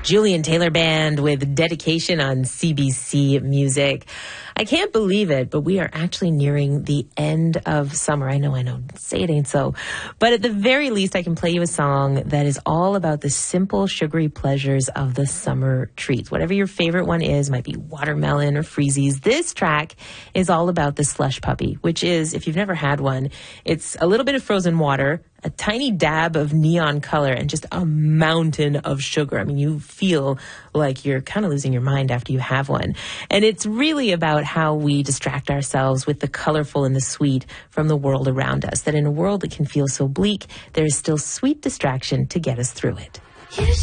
Julian Taylor Band with Dedication on CBC Music. I can't believe it, but we are actually nearing the end of summer. I know, say it ain't so. But at the very least, I can play you a song that is all about the simple, sugary pleasures of the summer treats. Whatever your favorite one is, might be watermelon or freezies. This track is all about the slush puppy, which is, if you've never had one, it's a little bit of frozen water, a tiny dab of neon color, and just a mountain of sugar. I mean, you feel like you're kind of losing your mind after you have one. And it's really about how we distract ourselves with the colorful and the sweet from the world around us. That in a world that can feel so bleak, there is still sweet distraction to get us through it.